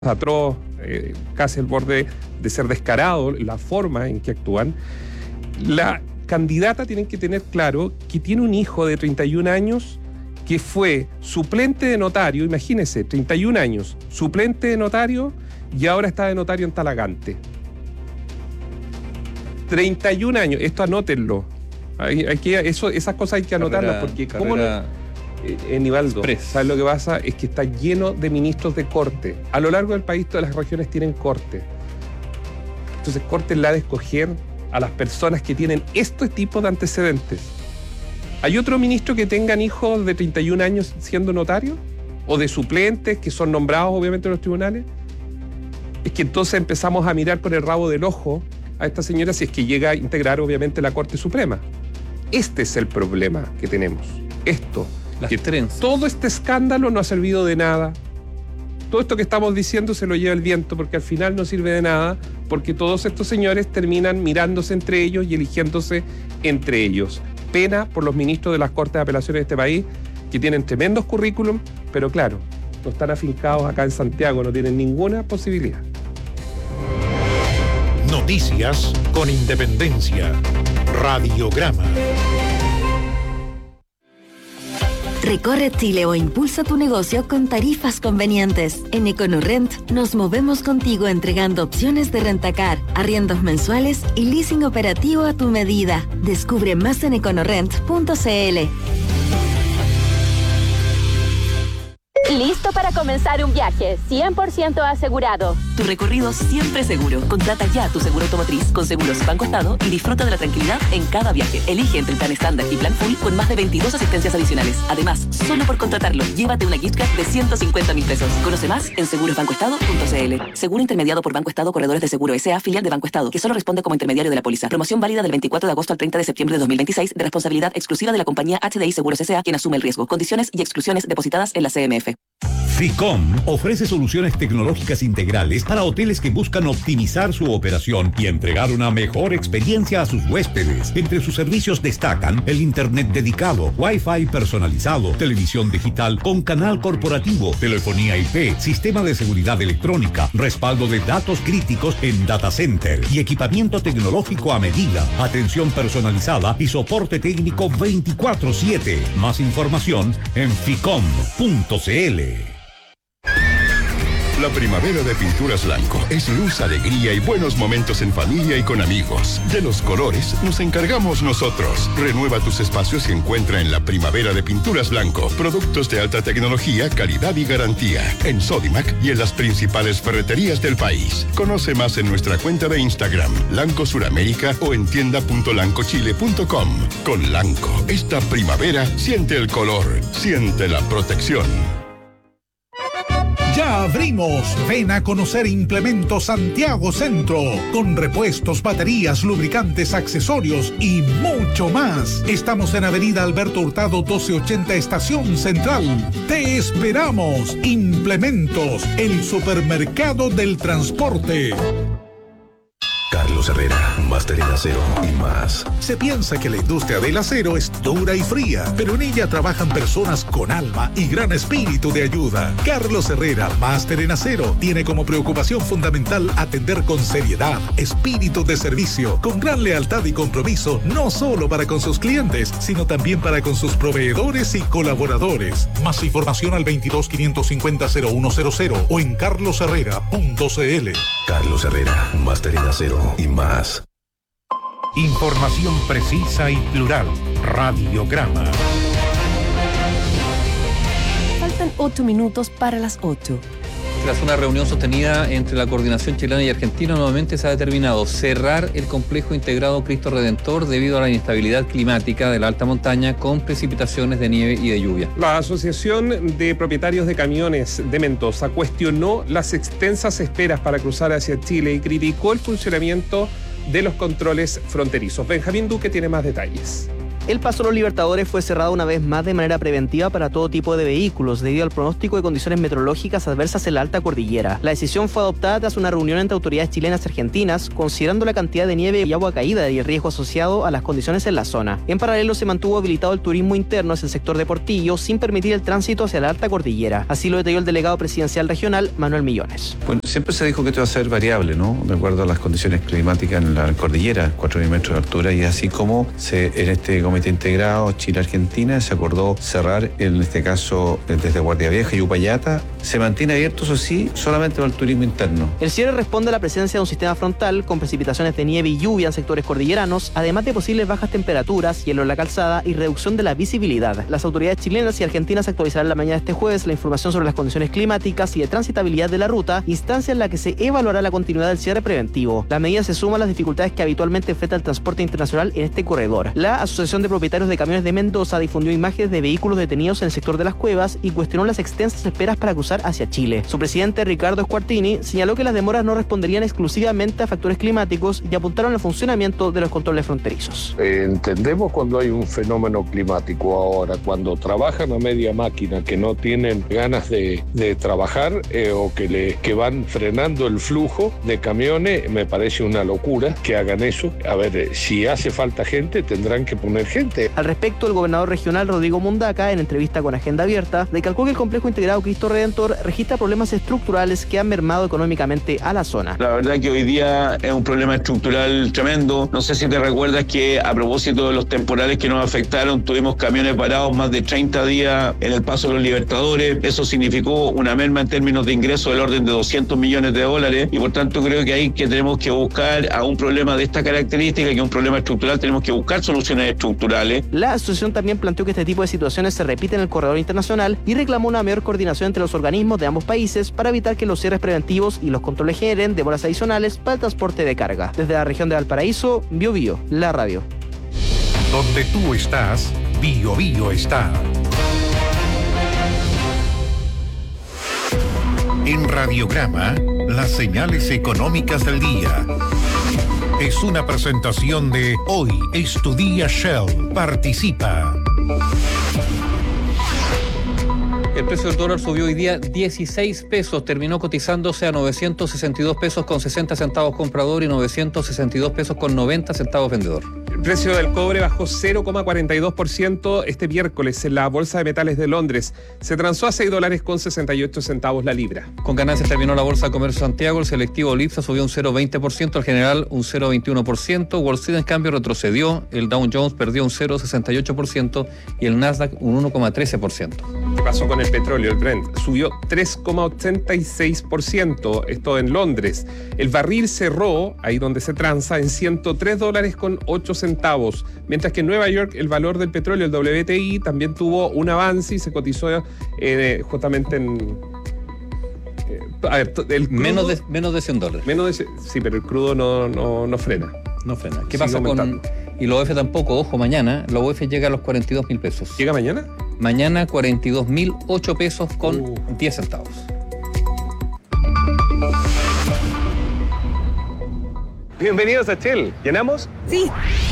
atroz, casi al borde de ser descarado, la forma en que actúan. La candidata tiene que tener claro que tiene un hijo de 31 años que fue suplente de notario, imagínense, 31 años, suplente de notario y ahora está de notario en Talagante. 31 años, esto anótenlo. Esas cosas hay que anotarlas porque ¿cómo no? Nivaldo, ¿sabes lo que pasa? Es que está lleno de ministros de corte. A lo largo del país todas las regiones tienen corte. Entonces, corte es la de escoger a las personas que tienen este tipo de antecedentes. ¿Hay otro ministro que tengan hijos de 31 años siendo notario? ¿O de suplentes que son nombrados obviamente en los tribunales? Es que entonces empezamos a mirar con el rabo del ojo a esta señora si es que llega a integrar obviamente la Corte Suprema. Este es el problema que tenemos. Todo este escándalo no ha servido de nada. Todo esto que estamos diciendo se lo lleva el viento porque al final no sirve de nada porque todos estos señores terminan mirándose entre ellos y eligiéndose entre ellos. Pena por los ministros de las Cortes de Apelaciones de este país que tienen tremendos currículum, pero claro, no están afincados acá en Santiago, no tienen ninguna posibilidad. Noticias con independencia. Radiograma. Recorre Chile o impulsa tu negocio con tarifas convenientes. En EconoRent nos movemos contigo entregando opciones de rentacar, arriendos mensuales y leasing operativo a tu medida. Descubre más en econorent.cl. ¿Listo para comenzar un viaje? 100% asegurado. Tu recorrido siempre seguro. Contrata ya tu seguro automotriz con Seguros Banco Estado y disfruta de la tranquilidad en cada viaje. Elige entre el plan estándar y plan full con más de 22 asistencias adicionales. Además, solo por contratarlo, llévate una gift card de 150.000 pesos. Conoce más en segurosbancoestado.cl. Seguro intermediado por Banco Estado, Corredores de Seguro S.A., filial de Banco Estado, que solo responde como intermediario de la póliza. Promoción válida del 24 de agosto al 30 de septiembre de 2026, de responsabilidad exclusiva de la compañía HDI Seguros S.A., quien asume el riesgo. Condiciones y exclusiones depositadas en la CMF. FICOM ofrece soluciones tecnológicas integrales para hoteles que buscan optimizar su operación y entregar una mejor experiencia a sus huéspedes. Entre sus servicios destacan el internet dedicado, Wi-Fi personalizado, televisión digital con canal corporativo, telefonía IP, sistema de seguridad electrónica, respaldo de datos críticos en data center y equipamiento tecnológico a medida, atención personalizada y soporte técnico 24/7. Más información en ficom.cl. La primavera de Pinturas Blanco es luz, alegría y buenos momentos en familia y con amigos. De los colores nos encargamos nosotros. Renueva tus espacios y encuentra en la primavera de Pinturas Blanco productos de alta tecnología, calidad y garantía. En Sodimac y en las principales ferreterías del país. Conoce más en nuestra cuenta de Instagram, Lanco Suramérica, o en tienda.lancochile.com. Con Lanco, esta primavera siente el color, siente la protección. Ya abrimos. Ven a conocer Implementos Santiago Centro, con repuestos, baterías, lubricantes, accesorios y mucho más. Estamos en Avenida Alberto Hurtado 1280, Estación Central. Te esperamos. Implementos, el supermercado del transporte. Carlos Herrera, máster en acero y más. Se piensa que la industria del acero es dura y fría, pero en ella trabajan personas con alma y gran espíritu de ayuda. Carlos Herrera, máster en acero, tiene como preocupación fundamental atender con seriedad, espíritu de servicio, con gran lealtad y compromiso, no solo para con sus clientes, sino también para con sus proveedores y colaboradores. Más información al 22-550-0100 o en carlosherrera.cl. Carlos Herrera, máster en acero y más. Información precisa y plural. Radiograma. Faltan 8 minutos para las 8. Tras una reunión sostenida entre la coordinación chilena y argentina, nuevamente se ha determinado cerrar el complejo integrado Cristo Redentor debido a la inestabilidad climática de la alta montaña con precipitaciones de nieve y de lluvia. La Asociación de Propietarios de Camiones de Mendoza cuestionó las extensas esperas para cruzar hacia Chile y criticó el funcionamiento de los controles fronterizos. Benjamín Duque tiene más detalles. El Paso Los Libertadores fue cerrado una vez más de manera preventiva para todo tipo de vehículos debido al pronóstico de condiciones meteorológicas adversas en la alta cordillera. La decisión fue adoptada tras una reunión entre autoridades chilenas y argentinas, considerando la cantidad de nieve y agua caída y el riesgo asociado a las condiciones en la zona. En paralelo, se mantuvo habilitado el turismo interno hacia el sector de Portillo sin permitir el tránsito hacia la alta cordillera. Así lo detalló el delegado presidencial regional, Manuel Millones. Bueno, siempre se dijo que esto iba a ser variable, ¿no? De acuerdo a las condiciones climáticas en la cordillera, 4.000 metros de altura, y así como en este comité integrado Chile-Argentina se acordó cerrar, en este caso, desde Guardia Vieja y Upayata, se mantiene abierto, eso sí, solamente para el turismo interno. El cierre responde a la presencia de un sistema frontal con precipitaciones de nieve y lluvia en sectores cordilleranos, además de posibles bajas temperaturas, hielo en la calzada y reducción de la visibilidad. Las autoridades chilenas y argentinas actualizarán la mañana de este jueves la información sobre las condiciones climáticas y de transitabilidad de la ruta, instancia en la que se evaluará la continuidad del cierre preventivo. La medida se suma a las dificultades que habitualmente enfrenta el transporte internacional en este corredor. La Asociación de Propietarios de Camiones de Mendoza difundió imágenes de vehículos detenidos en el sector de las cuevas y cuestionó las extensas esperas para cruzar hacia Chile. Su presidente, Ricardo Squartini, señaló que las demoras no responderían exclusivamente a factores climáticos y apuntaron al funcionamiento de los controles fronterizos. Entendemos cuando hay un fenómeno climático ahora, cuando trabajan a media máquina, que no tienen ganas de trabajar o que van frenando el flujo de camiones, me parece una locura que hagan eso. A ver, si hace falta gente, tendrán que poner gente. Al respecto, el gobernador regional Rodrigo Mundaca, en entrevista con Agenda Abierta, recalcó que el complejo integrado Cristo Redentor registra problemas estructurales que han mermado económicamente a la zona. La verdad que hoy día es un problema estructural tremendo. No sé si te recuerdas que a propósito de los temporales que nos afectaron, tuvimos camiones parados más de 30 días en el Paso de los Libertadores. Eso significó una merma en términos de ingresos del orden de $200 millones y por tanto creo que ahí que tenemos que buscar a un problema de esta característica, que es un problema estructural, tenemos que buscar soluciones estructurales. La asociación también planteó que este tipo de situaciones se repiten en el corredor internacional y reclamó una mayor coordinación entre los organismos de ambos países para evitar que los cierres preventivos y los controles generen demoras adicionales para el transporte de carga. Desde la región de Valparaíso, BioBio, la radio. Donde tú estás, BioBio está. En Radiograma, las señales económicas del día. Es una presentación de Hoy es tu día Shell. Participa. El precio del dólar subió hoy día 16 pesos, terminó cotizándose a 962 pesos con 60 centavos comprador y 962 pesos con 90 centavos vendedor. El precio del cobre bajó 0,42% este miércoles en la Bolsa de Metales de Londres. Se transó a $6.68 la libra. Con ganancias terminó la Bolsa de Comercio de Santiago. El selectivo Lipsa subió un 0,20%, el general un 0,21%. Wall Street en cambio retrocedió. El Dow Jones perdió un 0,68% y el Nasdaq un 1,13%. ¿Qué pasó con el petróleo? El Brent subió 3,86%, esto en Londres. El barril cerró, ahí donde se transa, en $103.08, mientras que en Nueva York el valor del petróleo, el WTI, también tuvo un avance y se cotizó justamente en... el crudo, menos de $100. Sí, pero el crudo no frena. No frena. ¿Qué pasa con...? Y la OF tampoco, ojo, mañana la OF llega a los 42.000 pesos. ¿Llega mañana? Mañana 42.008 pesos con 10 centavos. Bienvenidos a Shell. ¿Llenamos? Sí.